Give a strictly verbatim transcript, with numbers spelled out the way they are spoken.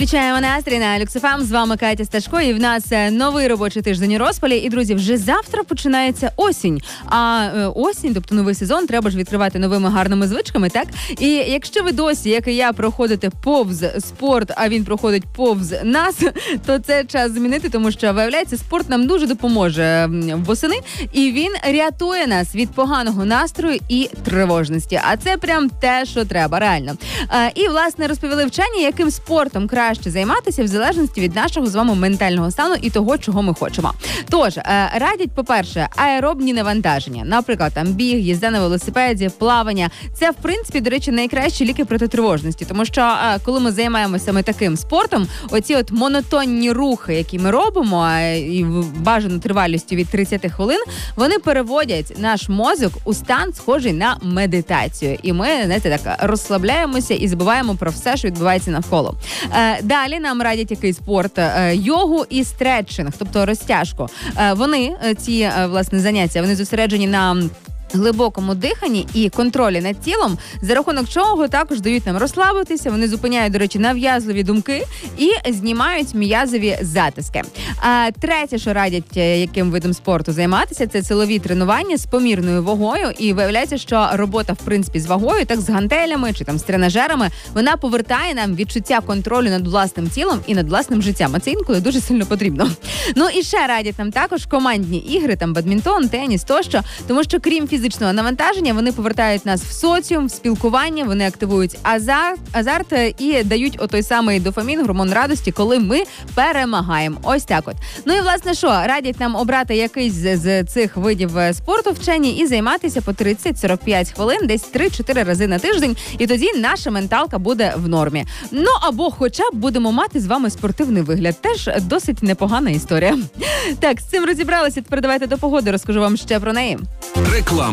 Підкачаємо настрій на Люкс еф ем. З вами Катя Сташко. І в нас новий робочий тиждень у розпалі. І, друзі, вже завтра починається осінь. А е, осінь, тобто новий сезон, треба ж відкривати новими гарними звичками, так? І якщо ви досі, як і я, проходите повз спорт, а він проходить повз нас, то це час змінити, тому що, виявляється, спорт нам дуже допоможе восени. І він рятує нас від поганого настрою і тривожності. А це прям те, що треба, реально. Е, і, власне, розповіли вчені, яким спортом краще займатися в залежності від нашого з вами ментального стану і того, чого ми хочемо. Тож, радять, по-перше, аеробні навантаження. Наприклад, там біг, їзда на велосипеді, плавання. Це, в принципі, до речі, найкращі ліки проти тривожності. Тому що, коли ми займаємося саме таким спортом, оці от монотонні рухи, які ми робимо, і бажану тривалістю від тридцять хвилин, вони переводять наш мозок у стан, схожий на медитацію. І ми, знаєте, так розслабляємося і забуваємо про все, що відбувається навколо. Далі нам радять який спорт? Йогу і стретчинг, тобто розтяжку. Вони, ці, власне, заняття, вони зосереджені на глибокому диханні і контролі над тілом, за рахунок чого також дають нам розслабитися, вони зупиняють, до речі, нав'язливі думки і знімають м'язові затиски. А третє, що радять, яким видом спорту займатися, це силові тренування з помірною вагою, і виявляється, що робота, в принципі, з вагою, так з гантелями чи там з тренажерами, вона повертає нам відчуття контролю над власним тілом і над власним життям, а це інколи дуже сильно потрібно. Ну і ще радять нам також командні ігри, там бадмінтон, теніс тощо, тому що крім фізичного навантаження, вони повертають нас в соціум, в спілкування, вони активують азарт, азарт і дають отой самий дофамін, гормон радості, коли ми перемагаємо. Ось так от. Ну і, власне, що? Радять нам обрати якийсь з, з цих видів спорту вчені і займатися по тридцять сорок п'ять хвилин, десь три-чотири рази на тиждень, і тоді наша менталка буде в нормі. Ну, або хоча б будемо мати з вами спортивний вигляд. Теж досить непогана історія. Так, з цим розібралися. Тепер давайте до погоди, розкажу вам ще про неї. Реклама.